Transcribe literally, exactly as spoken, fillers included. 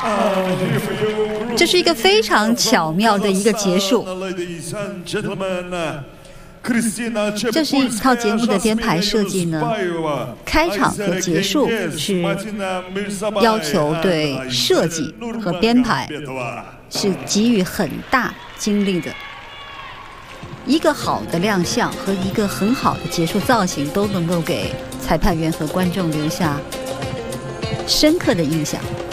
这是一个非常巧妙的一个结束。这是一套节目的编排设计呢，开场和结束是要求对设计和编排是给予很大精力的。一个好的亮相和一个很好的结束造型都能够给裁判员和观众留下深刻的印象。